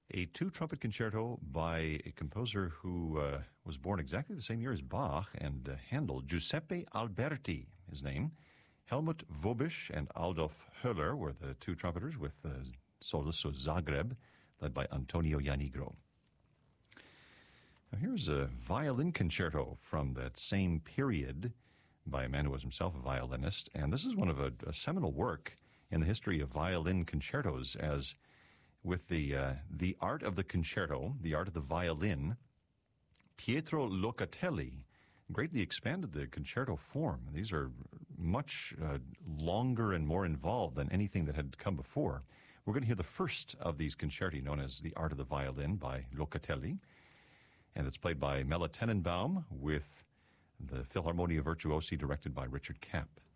a two-trumpet concerto by a composer who was born exactly the same year as Bach and Handel, Giuseppe Alberti, his name. Helmut Vobisch and Adolf Höller were the two trumpeters, with soloists of Zagreb, led by Antonio Janigro. Now here's a violin concerto from that same period by a man who was himself a violinist, and this is one of a seminal work in the history of violin concertos, as with the art of the concerto, the art of the violin, Pietro Locatelli greatly expanded the concerto form. These are much longer and more involved than anything that had come before. We're going to hear the first of these concerti, known as The Art of the Violin by Locatelli, and it's played by Mela Tenenbaum with the Philharmonia Virtuosi, directed by Richard Kapp.